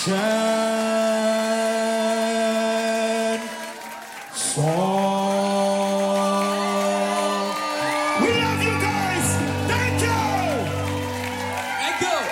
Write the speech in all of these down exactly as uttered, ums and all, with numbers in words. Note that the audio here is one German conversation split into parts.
song. We love you guys. Thank you. Thank you.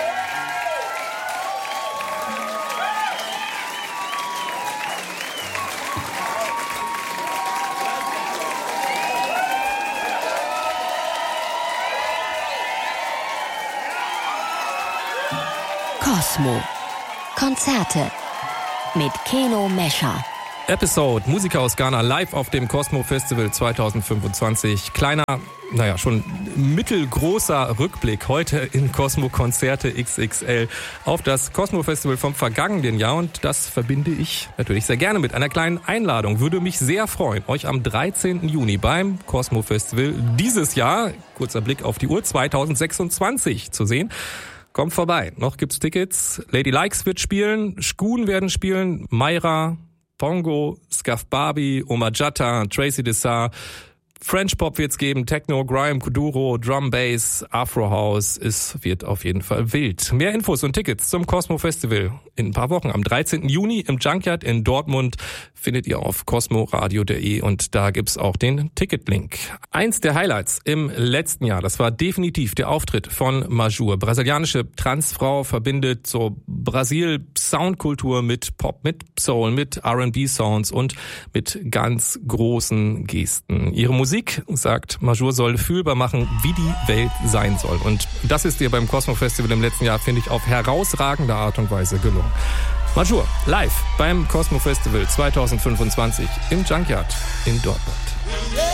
Cosmo. Konzerte mit Keno Mescher. Episode, Musiker aus Ghana live auf dem Cosmo Festival zwanzig fünfundzwanzig. Kleiner, naja, schon mittelgroßer Rückblick heute in Cosmo Konzerte X X L auf das Cosmo Festival vom vergangenen Jahr. Und das verbinde ich natürlich sehr gerne mit einer kleinen Einladung. Würde mich sehr freuen, euch am dreizehnten Juni beim Cosmo Festival dieses Jahr, kurzer Blick auf die Uhr, zwanzig sechsundzwanzig zu sehen. Kommt vorbei, noch gibt's Tickets. Lady Likes wird spielen, Shkoon werden spielen, Mayra, Pongo, Scuff Barbie, Omar Jatta, Tracy Dessar. French Pop wird's geben, Techno, Grime, Kuduro, Drum Bass, Afro House. Es wird auf jeden Fall wild. Mehr Infos und Tickets zum Cosmo Festival in ein paar Wochen. Am dreizehnten Juni im Junkyard in Dortmund findet ihr auf cosmoradio punkt de und da gibt's auch den Ticketlink. Eins der Highlights im letzten Jahr, das war definitiv der Auftritt von Majur. Brasilianische Transfrau verbindet so Brasil-Soundkultur mit Pop, mit Soul, mit R and B-Sounds und mit ganz großen Gesten. Ihre Musik, sagt Majur, soll fühlbar machen, wie die Welt sein soll. Und das ist ihr beim Cosmo Festival im letzten Jahr, finde ich, auf herausragende Art und Weise gelungen. Majur, live beim Cosmo Festival zwanzig fünfundzwanzig im Junkyard in Dortmund.